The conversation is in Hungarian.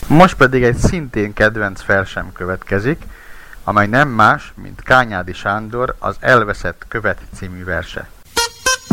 Most pedig egy szintén kedvenc versem következik, amely nem más, mint Kányádi Sándor Az elveszett követ című verse.